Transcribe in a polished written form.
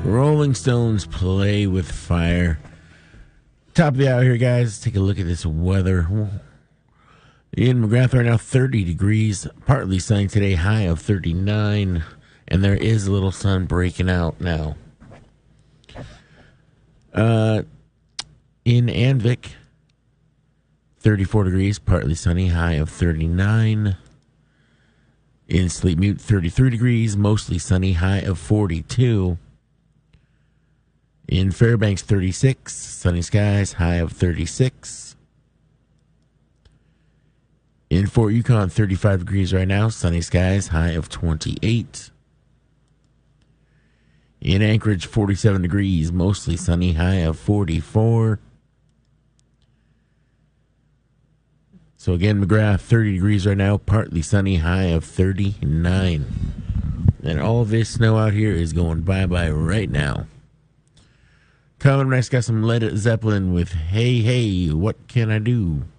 Rolling Stones Play with Fire. Top of the hour here, guys. Take a look at this weather. In McGrath right now, 30 degrees. Partly sunny today, high of 39. And there is a little sun breaking out now. In Anvik, 34 degrees, partly sunny, high of 39. In Sleep Mute, 33 degrees, mostly sunny, high of 42. In Fairbanks, 36, sunny skies, high of 36. In Fort Yukon, 35 degrees right now, sunny skies, high of 28. In Anchorage, 47 degrees, mostly sunny, high of 44. So again, McGrath, 30 degrees right now, partly sunny, high of 39. And all this snow out here is going bye-bye right now. Coming next, got some Led Zeppelin with Hey, Hey, What Can I Do?